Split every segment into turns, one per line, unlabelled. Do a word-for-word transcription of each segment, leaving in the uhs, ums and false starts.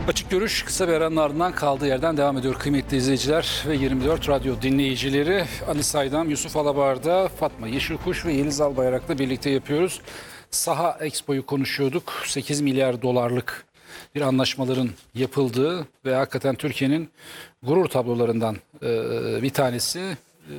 Açık Görüş kısa bir aranın ardından kaldığı yerden devam ediyor kıymetli izleyiciler ve yirmi dört Radyo dinleyicileri. Ali Saydam, Yusuf Alabar'da, Fatma Yeşilkuş ve Yeliz Albayrak'la birlikte yapıyoruz. Saha Expo'yu konuşuyorduk. sekiz milyar dolarlık bir anlaşmaların yapıldığı ve hakikaten Türkiye'nin gurur tablolarından e, bir tanesi. E,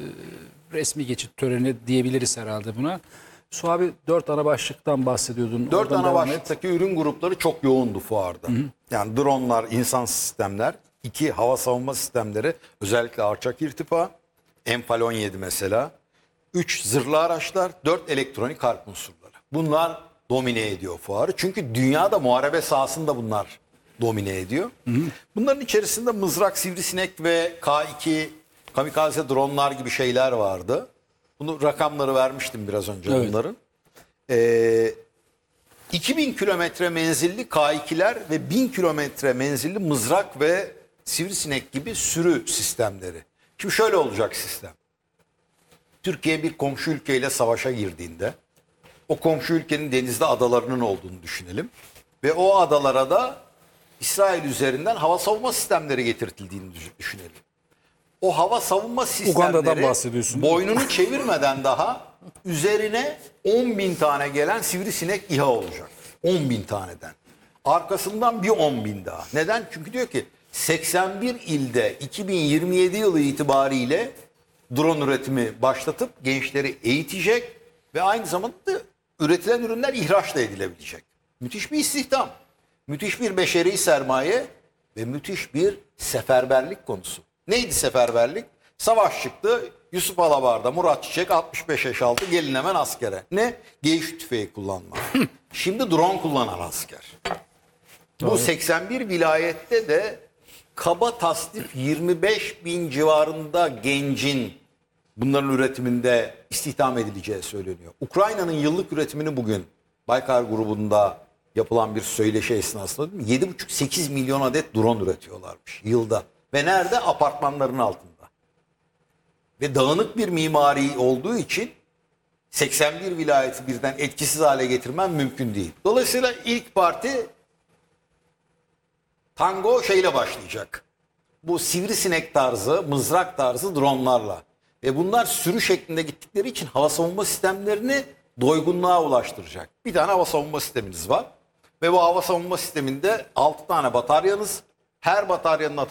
resmi geçit töreni diyebiliriz herhalde buna. Su abi dört ana başlıktan bahsediyordun.
Dört
Oradan
ana
devam et.
başlıktaki ürün grupları çok yoğundu fuarda. Hı hı. Yani dronlar, insan sistemler, iki hava savunma sistemleri, özellikle alçak irtifa, Enfal on yedi mesela, üç zırhlı araçlar, dört elektronik harp unsurları. Bunlar domine ediyor fuarı. Çünkü dünyada muharebe sahasında bunlar domine ediyor. Hı hı. Bunların içerisinde mızrak, sivrisinek ve K iki kamikaze dronlar gibi şeyler vardı. Bunu rakamları vermiştim biraz önce evet. bunların. Ee, iki bin kilometre menzilli K ikiler ve bin kilometre menzilli mızrak ve sivrisinek gibi sürü sistemleri. Şimdi şöyle olacak sistem. Türkiye bir komşu ülkeyle savaşa girdiğinde o komşu ülkenin denizde adalarının olduğunu düşünelim. Ve o adalara da İsrail üzerinden hava savunma sistemleri getirtildiğini düşünelim. O hava savunma sistemleri boynunu çevirmeden daha üzerine on bin tane gelen sivrisinek İHA olacak. on bin taneden. Arkasından bir on bin daha. Neden? Çünkü diyor ki seksen bir ilde iki bin yirmi yedi yılı itibariyle drone üretimi başlatıp gençleri eğitecek ve aynı zamanda da üretilen ürünler ihraç da edilebilecek. Müthiş bir istihdam, müthiş bir beşeri sermaye ve müthiş bir seferberlik konusu. Neydi seferberlik? Savaş çıktı. Yusuf Alabar'da Murat Çiçek altmış beş yaş altı gelin hemen askere. Ne? G üç tüfeği kullanma. Şimdi drone kullanan asker. Bu Doğru. seksen bir vilayette de kaba tasnif yirmi beş bin civarında gencin bunların üretiminde istihdam edileceği söyleniyor. Ukrayna'nın yıllık üretimini bugün Baykar grubunda yapılan bir söyleşi esnasında yedi buçuk sekiz milyon adet drone üretiyorlarmış yılda. Ve nerede? Apartmanların altında. Ve dağınık bir mimari olduğu için seksen bir vilayeti birden etkisiz hale getirmen mümkün değil. Dolayısıyla ilk parti tango şeyle başlayacak. Bu sivrisinek tarzı, mızrak tarzı dronlarla. Ve bunlar sürü şeklinde gittikleri için hava savunma sistemlerini doygunluğa ulaştıracak. Bir tane hava savunma sisteminiz var. Ve bu hava savunma sisteminde altı tane bataryanız. Her bataryanın